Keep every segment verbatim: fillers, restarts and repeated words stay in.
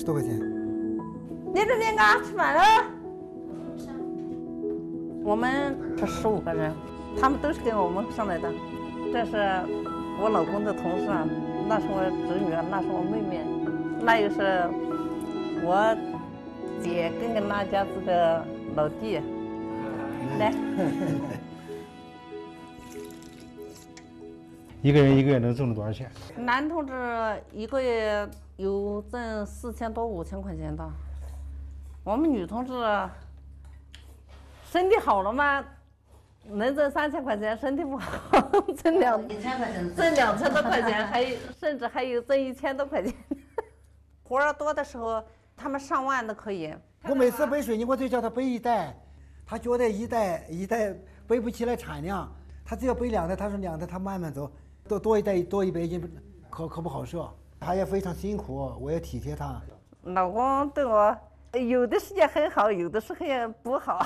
多块钱。 你这边干吃饭了？我们是十五个人，他们都是跟我们上来的。这是我老公的同事，那是我侄女，那是我妹妹，那又是我姐跟跟那家子的老弟。来， 一个人一个月能挣多少钱？ 男同志一个月有挣四千多五千块钱的，我们女同志身体好了嘛，能挣三千块钱；身体不好，挣两一千块钱， 挣两千多块钱，还甚至还有挣一千多块钱。活儿多的时候，他们上万都可以。 我每次背水泥，我就叫他背一袋，他觉得一袋一袋背不起来产量，他只要背两袋，他说两袋他慢慢走，多多一袋多一百斤，可可不好受。他也非常辛苦，我也体贴他。 老公对我有的时间很好，有的时候也不好。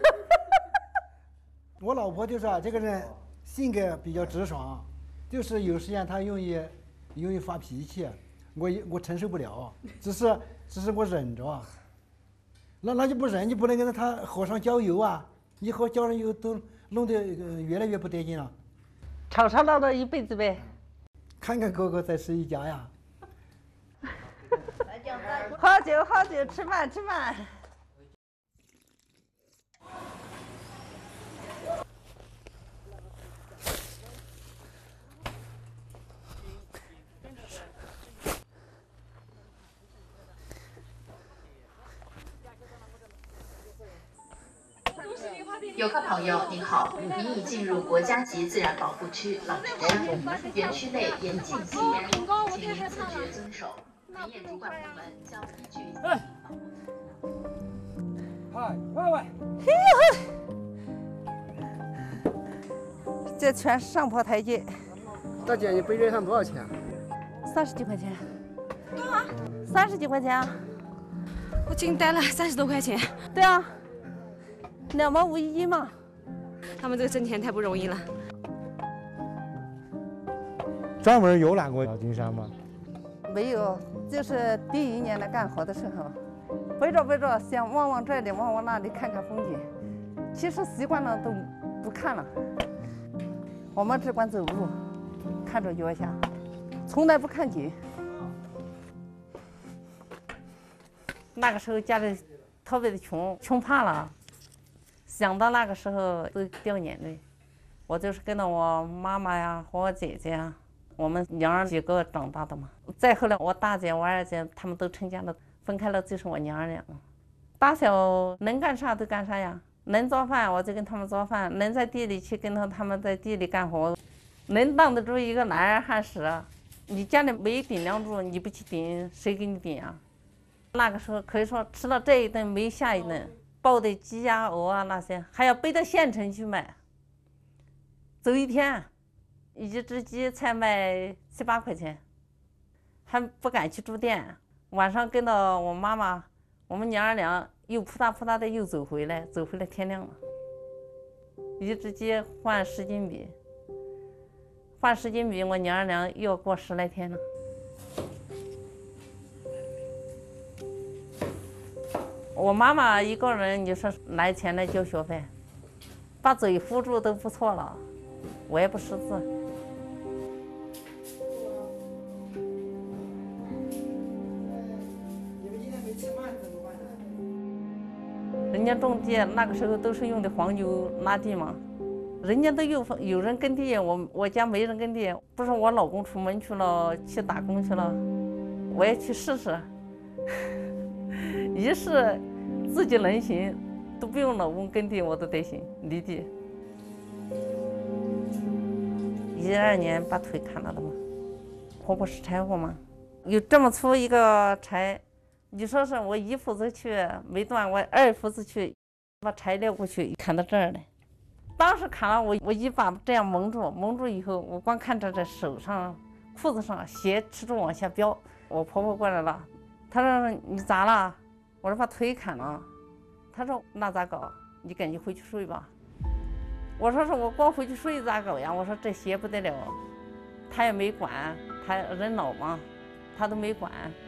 我老婆就是啊，这个人性格比较直爽，就是有时间她容易容易发脾气，我我承受不了，只是只是我忍着。那那就不忍，你不能跟他火上浇油啊！以后浇上油都弄得越来越不得劲了。 吵吵闹闹一辈子呗。 看看哥哥再是一家呀。 喝酒喝酒，吃饭吃饭。 游客朋友您好，您已进入国家级自然保护区老城山，园区内严禁吸烟，请您自觉遵守。林业主管部门将依据。 哎，嗨，喂喂， 这全是上坡台阶。 大姐，你背这趟多少钱？ 三十几块钱。多少？三十几块钱。 我净带了三十多块钱。 对啊。两毛五一斤嘛， 他们这个挣钱太不容易了。 专门游览过老金山吗？ 没有，就是第一年来干活的时候，背着背着想望望这里，望望那里，看看风景。其实习惯了都不看了，我们只管走路，看着脚下，从来不看景。那个时候家里特别的穷，穷怕了。想到那个时候都掉眼泪，我就是跟着我妈妈呀和我姐姐呀，我们娘儿几个长大的嘛。再后来我大姐、我二姐他们都成家了，分开了，就是我娘儿俩。大小能干啥都干啥呀，能做饭我就跟他们做饭，能在地里去跟着他们在地里干活，能挡得住一个男人汉使。你家里没顶梁柱，你不去顶，谁给你顶啊？那个时候可以说吃了这一顿没下一顿。抱的鸡呀、鹅啊那些，还要背到县城去卖。走一天，一只鸡才卖七八块钱，还不敢去住店。晚上跟到我妈妈，我们娘儿俩又扑嗒扑嗒的又走回来，走回来天亮了。一只鸡换十斤米，换十斤米，我娘儿俩又要过十来天了。我妈妈一个人，你说拿钱来交学费，把嘴糊住都不错了，我也不识字。人家种地那个时候都是用的黄牛拉地嘛，人家都有有人耕地，我我家没人耕地，不是我老公出门去了去打工去了，我也去试试。一是自己能行，都不用老公耕地，我都得行犁地。一二年把腿砍了的嘛，婆婆是柴火嘛，有这么粗一个柴，你说是我一斧子去没断，我二斧子去把柴撂过去，砍到这儿来。当时砍了我，我一把这样蒙住，蒙住以后，我光看着这手上、裤子上血吃住往下飙。我婆婆过来了，她说你咋了？我说把腿砍了。她说那咋搞？你赶紧回去睡吧。我说是我光回去睡咋搞呀？我说这邪不得了。她也没管，她人老嘛，她都没管。